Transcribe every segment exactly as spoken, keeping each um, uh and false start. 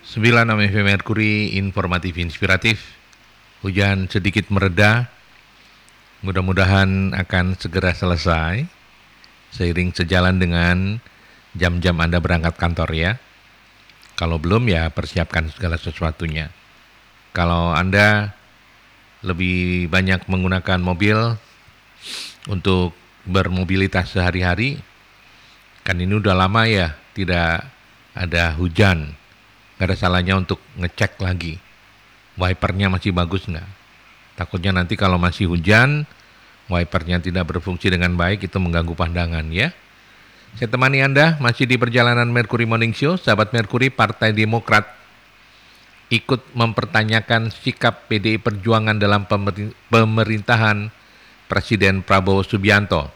sembilan enam F M Merkuri, informatif inspiratif. Hujan sedikit mereda, mudah-mudahan akan segera selesai seiring sejalan dengan jam-jam Anda berangkat kantor ya. Kalau belum ya persiapkan segala sesuatunya. Kalau Anda lebih banyak menggunakan mobil untuk bermobilitas sehari-hari, kan ini udah lama ya tidak ada hujan. Gak ada salahnya untuk ngecek lagi wipernya masih bagus nggak. Takutnya nanti kalau masih hujan, wipernya tidak berfungsi dengan baik, itu mengganggu pandangan ya. Saya temani Anda masih di perjalanan Merkuri Morning Show. Sahabat Merkuri, Partai Demokrat ikut mempertanyakan sikap P D I Perjuangan dalam pemerintahan Presiden Prabowo Subianto.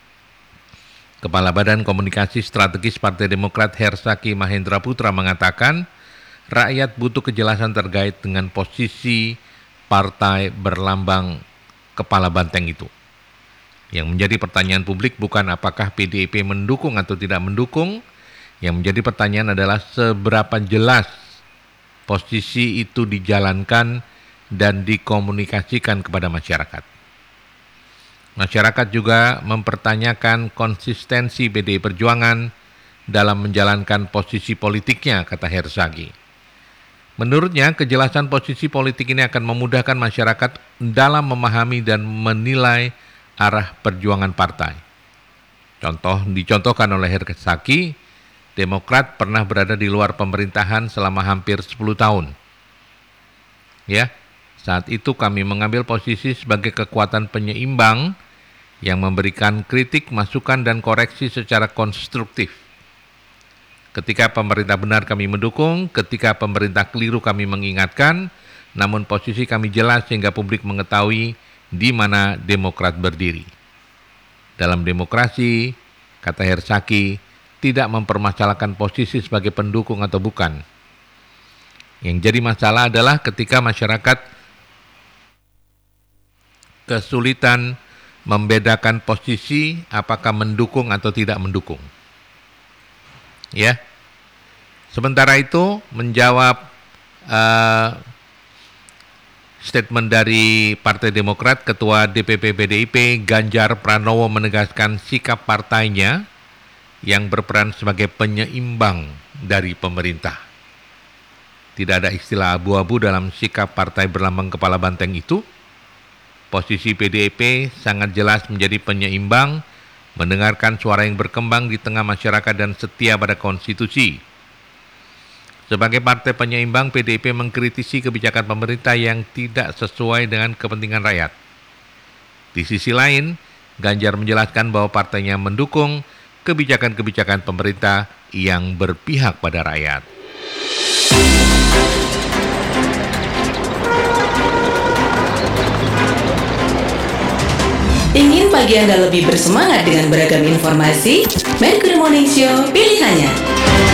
Kepala Badan Komunikasi Strategis Partai Demokrat Hersaki Mahendra Putra mengatakan, rakyat butuh kejelasan terkait dengan posisi partai berlambang kepala banteng itu. Yang menjadi pertanyaan publik bukan apakah P D I P mendukung atau tidak mendukung, yang menjadi pertanyaan adalah seberapa jelas posisi itu dijalankan dan dikomunikasikan kepada masyarakat. Masyarakat juga mempertanyakan konsistensi P D I Perjuangan dalam menjalankan posisi politiknya, kata Hersaki. Menurutnya, kejelasan posisi politik ini akan memudahkan masyarakat dalam memahami dan menilai arah perjuangan partai. Contoh dicontohkan oleh Hersaki, Demokrat pernah berada di luar pemerintahan selama hampir sepuluh tahun. Ya, saat itu kami mengambil posisi sebagai kekuatan penyeimbang yang memberikan kritik, masukan, dan koreksi secara konstruktif. Ketika pemerintah benar kami mendukung, ketika pemerintah keliru kami mengingatkan, namun posisi kami jelas sehingga publik mengetahui di mana Demokrat berdiri. Dalam demokrasi, kata Hersaki, tidak mempermasalahkan posisi sebagai pendukung atau bukan. Yang jadi masalah adalah ketika masyarakat kesulitan membedakan posisi apakah mendukung atau tidak mendukung. Ya, sementara itu menjawab uh, statement dari Partai Demokrat, Ketua D P P P D I P Ganjar Pranowo menegaskan sikap partainya yang berperan sebagai penyeimbang dari pemerintah. Tidak ada istilah abu-abu dalam sikap partai berlambang kepala banteng itu. Posisi P D I P sangat jelas menjadi penyeimbang, mendengarkan suara yang berkembang di tengah masyarakat dan setia pada konstitusi. Sebagai partai penyeimbang, P D I P mengkritisi kebijakan pemerintah yang tidak sesuai dengan kepentingan rakyat. Di sisi lain, Ganjar menjelaskan bahwa partainya mendukung kebijakan-kebijakan pemerintah yang berpihak pada rakyat. Ingin pagi Anda lebih bersemangat dengan beragam informasi? Merkuri Morning Show pilihannya.